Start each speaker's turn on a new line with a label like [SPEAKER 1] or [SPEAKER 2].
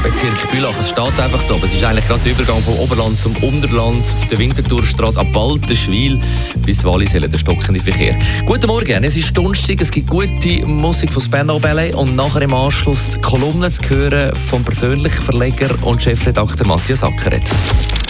[SPEAKER 1] Bezirk Bülach. Es steht einfach so, aber es ist eigentlich gerade der Übergang vom Oberland zum Unterland, auf der Winterthurstrasse ab Baltenschwil bis Wallisellen, der stockende Verkehr. Guten Morgen, es ist Donnerstag, es gibt gute Musik von Spandau Ballet und nachher im Anschluss die Kolumne zu hören vom persönlichen Verleger und Chefredakteur Matthias Ackeret.